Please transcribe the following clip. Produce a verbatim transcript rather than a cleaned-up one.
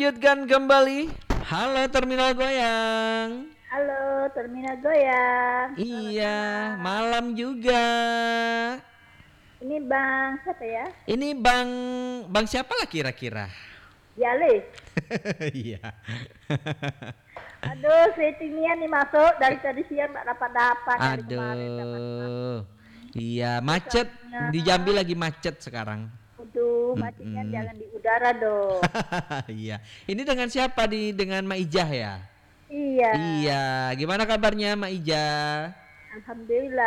Lanjutkan kembali. Halo Terminal Goyang. Halo Terminal Goyang. Iya, malam juga. Ini Bang siapa ya? Ini Bang Bang siapa lah kira-kira? Jale. Iya. Aduh, settingnya nih masuk dari tadi siang nggak dapat-dapat dari kemarin dapat. Aduh. Iya, macet. Di Jambi lagi macet sekarang. Aduh, macetnya Mm-mm. jangan di udara dong. Iya. Ini dengan siapa di dengan Mak Ijah ya? Iya. Iya. Gimana kabarnya Mak Ijah? Alhamdulillah.